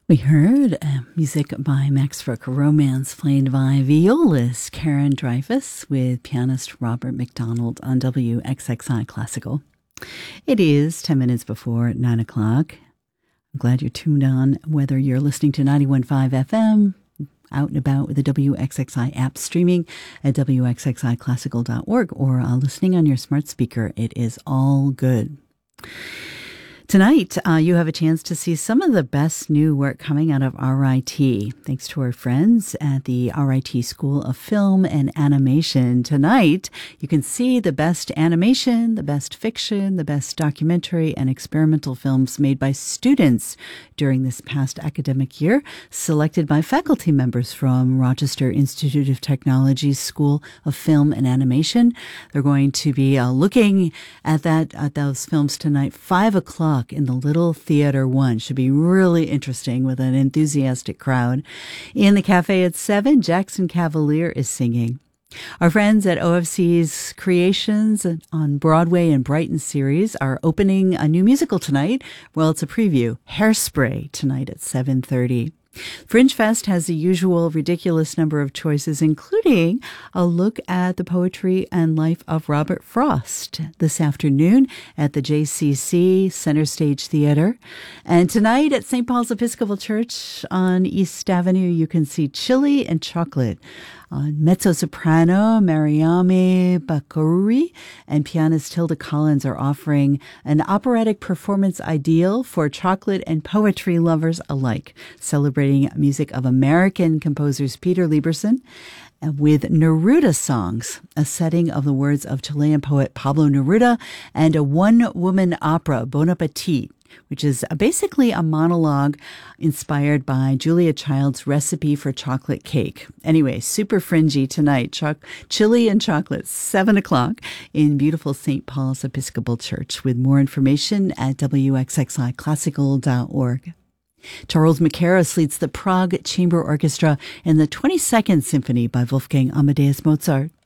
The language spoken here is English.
We heard music by Max Rook, Romance, played by violist Karen Dreyfus with pianist Robert McDonald on WXXI Classical. It is 10 minutes before 9 o'clock. I'm glad you're tuned on, whether you're listening to 91.5 FM, out and about with the WXXI app, streaming at WXXIClassical.org, or listening on your smart speaker. It is all good. Tonight, you have a chance to see some of the best new work coming out of RIT, thanks to our friends at the RIT School of Film and Animation. Tonight, you can see the best animation, the best fiction, the best documentary and experimental films made by students during this past academic year, selected by faculty members from Rochester Institute of Technology's School of Film and Animation. They're going to be looking at those films tonight, 5 o'clock. In the Little Theater 1. Should be really interesting with an enthusiastic crowd. In the cafe at 7, Jackson Cavalier is singing. Our friends at OFC's Creations on Broadway and Brighton series are opening a new musical tonight. Well, it's a preview. Hairspray tonight at 7:30. Fringe Fest has the usual ridiculous number of choices, including a look at the poetry and life of Robert Frost this afternoon at the JCC Center Stage Theater. And tonight at St. Paul's Episcopal Church on East Avenue, you can see Chili and Chocolate. Mezzo-soprano Mariame Bakuri and pianist Hilda Collins are offering an operatic performance ideal for chocolate and poetry lovers alike, celebrating music of American composers Peter Lieberson with Neruda songs, a setting of the words of Chilean poet Pablo Neruda, and a one-woman opera, Bon Appetit, which is basically a monologue inspired by Julia Child's recipe for chocolate cake. Anyway, super fringy tonight. Chili and chocolate, 7 o'clock in beautiful St. Paul's Episcopal Church. With more information at WXXIClassical.org. Charles Mackerras leads the Prague Chamber Orchestra in the 22nd Symphony by Wolfgang Amadeus Mozart.